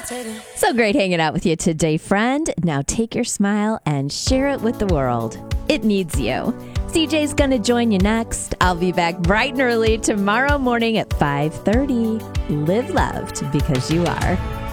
So great hanging out with you today, friend. Now take your smile and share it with the world. It needs you. CJ's going to join you next. I'll be back bright and early tomorrow morning at 5:30. Live loved because you are.